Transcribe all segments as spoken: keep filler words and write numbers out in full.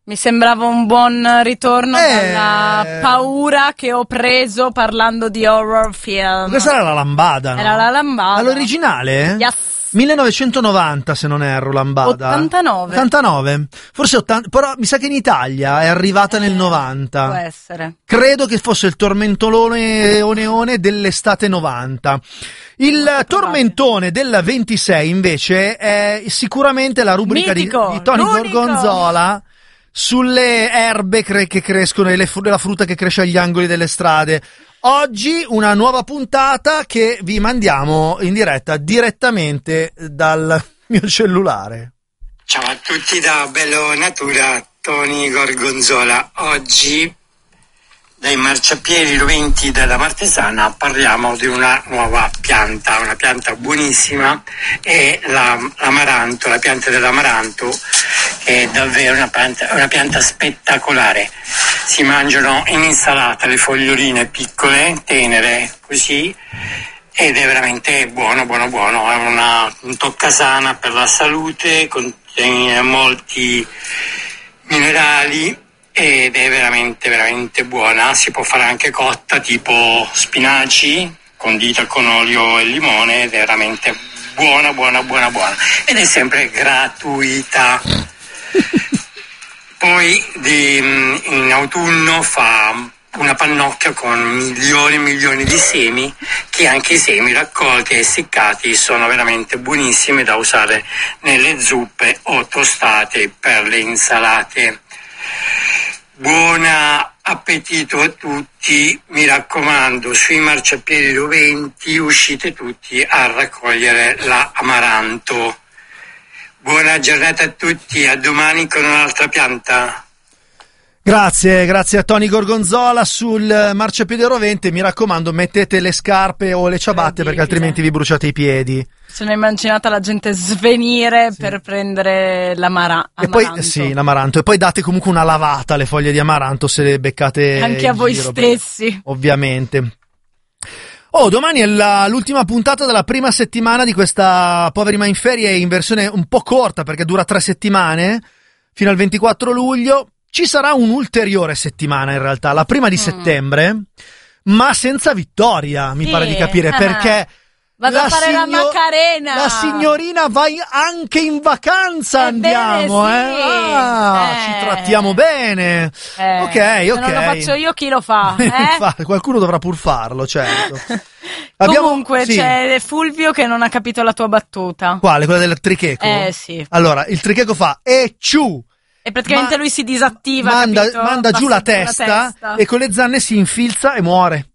Mi sembrava un buon ritorno eh... dalla paura che ho preso parlando di horror film. Questa era la lambada, no? Era la lambada. All'originale? Yes. millenovecentonovanta, se non erro, lambada. ottantanove. ottantanove. Forse ottanta, però mi sa che in Italia è arrivata eh, nel novanta. Può essere. Credo che fosse il tormentolone oneone dell'estate novanta. Il tormentone del ventisei invece è sicuramente la rubrica di, di Tony Gorgonzola sulle erbe cre- che crescono e le fr- la frutta che cresce agli angoli delle strade. Oggi una nuova puntata che vi mandiamo in diretta direttamente dal mio cellulare. Ciao a tutti da Bello Natura, Tony Gorgonzola. Oggi dai marciapiedi roventi della Martesana parliamo di una nuova pianta, una pianta buonissima, è la, l'amaranto, la pianta dell'amaranto, che è davvero una pianta, una pianta spettacolare. Si mangiano in insalata le foglioline piccole, tenere così, ed è veramente buono, buono, buono. È una, un toccasana per la salute, contiene molti minerali ed è veramente, veramente buona. Si può fare anche cotta, tipo spinaci, condita con olio e limone, ed è veramente buona, buona, buona, buona. Ed è sempre gratuita. Poi di, in autunno fa una pannocchia con milioni e milioni di semi, che anche i semi raccolti e essiccati sono veramente buonissimi da usare nelle zuppe o tostate per le insalate. Buon appetito a tutti, mi raccomando, sui marciapiedi roventi uscite tutti a raccogliere l'amaranto. Buona giornata a tutti, a domani con un'altra pianta. Grazie, grazie a Tony Gorgonzola sul marciapiede rovente. Mi raccomando, mettete le scarpe o le ciabatte perché altrimenti vi bruciate i piedi. Sono immaginata la gente svenire sì. per prendere l'amaranto. E poi sì, l'amaranto. E poi date comunque una lavata alle foglie di amaranto se le beccate anche a voi giro, stessi. Perché, ovviamente. Oh, domani è la, l'ultima puntata della prima settimana di questa Poveri ma in ferie, in versione un po' corta perché dura tre settimane, fino al ventiquattro luglio. Ci sarà un'ulteriore settimana in realtà, la prima di mm. settembre, ma senza Vittoria, mi sì. pare di capire, ah. perché vado a fare signor- la Macarena. La signorina va anche in vacanza, Ebbene, andiamo, sì. eh? Ah, eh. ci trattiamo bene. Eh. Ok, ok. Se non lo faccio io, chi lo fa? Eh? Qualcuno dovrà pur farlo, certo. Abbiamo, Comunque sì. c'è Fulvio che non ha capito la tua battuta. Quale? Quella del tricheco? Eh sì. Allora, il tricheco fa e ciu. E praticamente Ma, lui si disattiva, manda, capito? manda giù la testa, la testa e con le zanne si infilza e muore.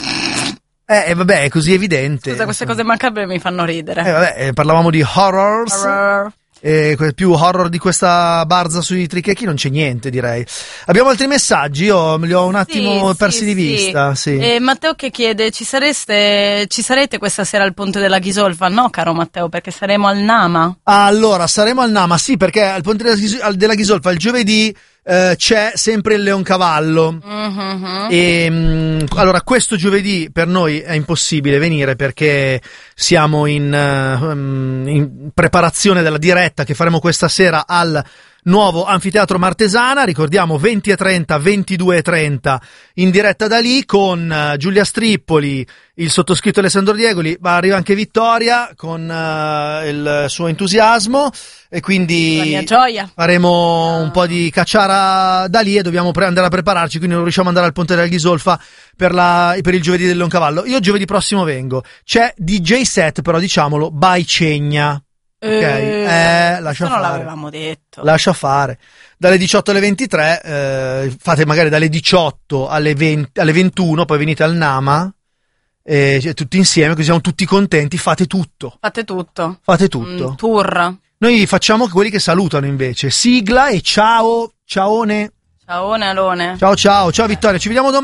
Eh, eh vabbè, è così evidente. Scusa, queste cose macabre mi fanno ridere. Eh vabbè, eh, parlavamo di horrors. Horror. E più horror di questa barza sui trichechi non c'è niente, direi. Abbiamo altri messaggi? Io li ho un attimo sì, persi sì, di sì. vista. Sì. E Matteo che chiede: ci sareste, ci sarete questa sera al Ponte della Ghisolfa? No, caro Matteo, perché saremo al Nama. Allora, saremo al Nama, sì, perché al Ponte della Ghisolfa il giovedì Uh, c'è sempre il Leoncavallo. Mm-hmm. E mh, allora questo giovedì per noi è impossibile venire perché siamo in, uh, in preparazione della diretta che faremo questa sera al nuovo Anfiteatro Martesana, ricordiamo venti e trenta, ventidue e trenta in diretta da lì con uh, Giulia Strippoli, il sottoscritto Alessandro Diegoli, ma arriva anche Vittoria con uh, il suo entusiasmo e quindi la mia gioia. Faremo ah. un po' di cacciara da lì e dobbiamo pre- andare a prepararci, quindi non riusciamo ad andare al Ponte della Ghisolfa per, la, per il giovedì del Leoncavallo. Io giovedì prossimo vengo, c'è D J set però diciamolo by Cegna. Ok, eh, eh, lascia non fare. l'avevamo detto. Lascia fare. Dalle diciotto alle ventitré, eh, fate magari dalle diciotto alle venti, alle ventuno, poi venite al Nama, eh, cioè, tutti insieme, così siamo tutti contenti, fate tutto. Fate tutto. Fate tutto. Un tour. Noi facciamo quelli che salutano invece. Sigla e ciao, ciaone. Ciao Alone. Ciao ciao, ciao Vittoria, ci vediamo domani.